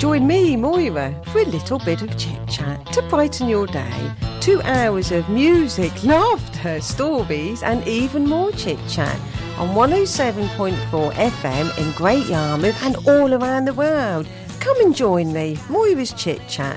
Join me, Moira, for a little bit of chit-chat to brighten your day. 2 hours of music, laughter, stories and even more chit-chat on 107.4 FM in Great Yarmouth and all around the world. Come and join me, Moira's Chit-Chat.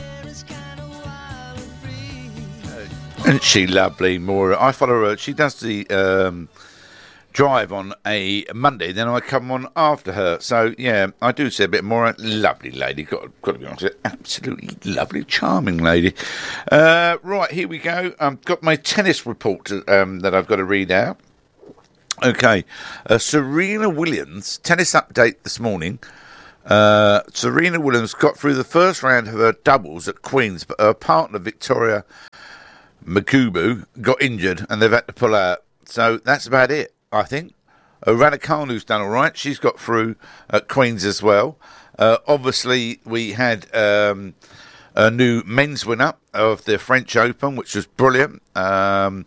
Isn't she lovely, Moira? I follow her. She does the drive on a Monday, then I come on after her. So, yeah, I do see a bit more. Lovely lady. Got to be honest, absolutely lovely, charming lady. Right, here we go. I've got my tennis report that I've got to read out. Okay, Serena Williams, tennis update this morning. Serena Williams got through the first round of her doubles at Queen's, but her partner, Victoria Magubu, got injured and they've had to pull out. So that's about it, I think. Raducanu's done all right. She's got through at Queen's as well. Obviously, we had a new men's winner of the French Open, which was brilliant. I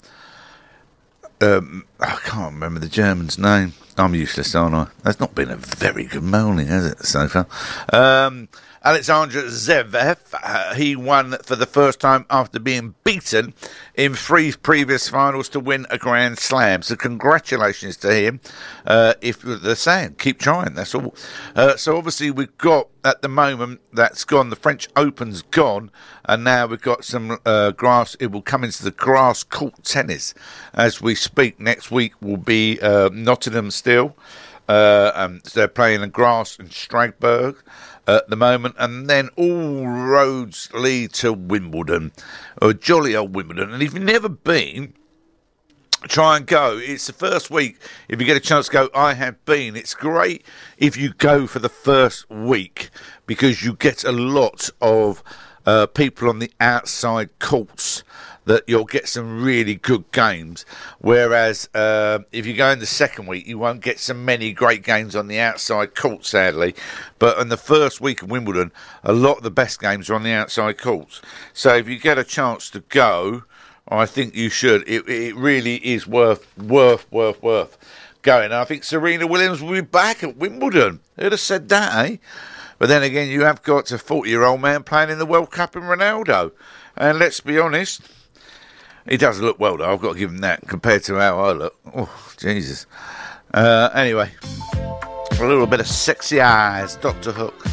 can't remember the German's name. I'm useless, aren't I? That's not been a very good morning, has it, so far? Alexander Zverev, he won for the first time after being beaten in 3 previous finals to win a Grand Slam. So congratulations to him. If they're saying, keep trying, that's all. So obviously we've got, at the moment, that's gone. The French Open's gone. And now we've got some grass. It will come into the grass court tennis as we speak. Next week will be Nottingham still. So they're playing in grass in Strasbourg at the moment, and then all roads lead to Wimbledon, a jolly old Wimbledon. And if you've never been, try and go. It's the first week. If you get a chance to go, I have been. It's great if you go for the first week because you get a lot of people on the outside courts that you'll get some really good games. Whereas if you go in the second week, you won't get so many great games on the outside court, sadly. But in the first week of Wimbledon, a lot of the best games are on the outside courts. So if you get a chance to go, I think you should. It really is worth going. And I think Serena Williams will be back at Wimbledon. Who'd have said that, eh? But then again, you have got a 40-year-old man playing in the World Cup in Ronaldo. And let's be honest, he does look well, though. I've got to give him that compared to how I look. Oh, Jesus. Anyway, a little bit of sexy eyes, Dr. Hook.